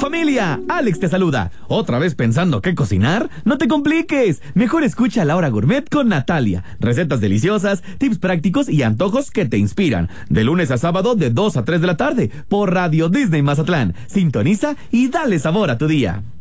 familia! Alex te saluda. ¿Otra vez pensando qué cocinar? No te compliques. Mejor escucha La Hora Gourmet con Natalia. Recetas deliciosas, tips prácticos y antojos que te inspiran. De lunes a sábado de 2 a 3 de la tarde por Radio Disney Mazatlán. Sintoniza y dale sabor a tu día.